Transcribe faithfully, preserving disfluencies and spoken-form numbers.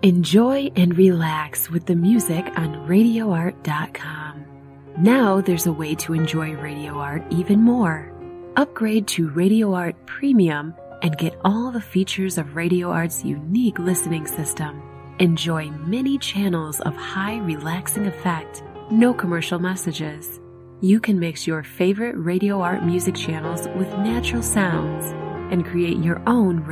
Enjoy and relax with the music on radio art dot com. Now there's a way to enjoy Radio Art even more. Upgrade to Radio Art Premium and get all the features of Radio Art's unique listening system. Enjoy many channels of high relaxing effect, no commercial messages. You can mix your favorite Radio Art music channels with natural sounds and create your own